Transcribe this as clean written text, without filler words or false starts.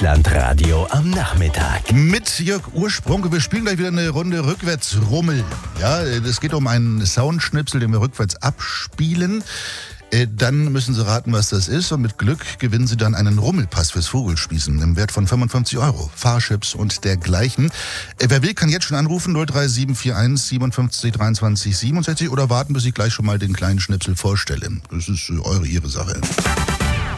Deutschlandradio am Nachmittag. Mit Jörg Ursprung. Wir spielen gleich wieder eine Runde Rückwärtsrummel. Ja, es geht um einen Soundschnipsel, den wir rückwärts abspielen. Dann müssen Sie raten, was das ist. Und mit Glück gewinnen Sie dann einen Rummelpass fürs Vogelspießen im Wert von 55 €. Fahrchips und dergleichen. Wer will, kann jetzt schon anrufen. 03741 57 23 67 oder warten, bis ich gleich schon mal den kleinen Schnipsel vorstelle. Das ist Ihre Sache.